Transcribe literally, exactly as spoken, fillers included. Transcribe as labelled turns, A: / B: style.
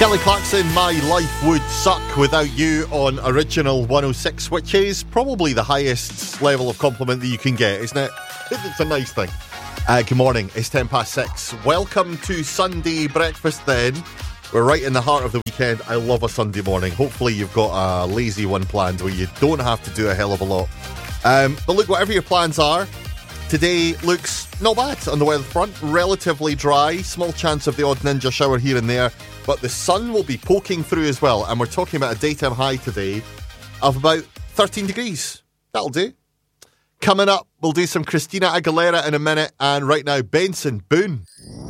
A: Kelly Clarkson, My Life Would Suck Without You on Original one oh six, which is probably the highest level of compliment that you can get, isn't it? It's a nice thing. Uh, good morning, it's ten past six. Welcome to Sunday breakfast then. We're right in the heart of the weekend. I love a Sunday morning. Hopefully you've got a lazy one planned where you don't have to do a hell of a lot. Um, but look, whatever your plans are, today looks not bad on the weather front. Relatively dry, small chance of the odd ninja shower here and there, but the sun will be poking through as well. And we're talking about a daytime high today of about thirteen degrees. That'll do. Coming up, we'll do some Christina Aguilera in a minute. And right now, Benson Boone.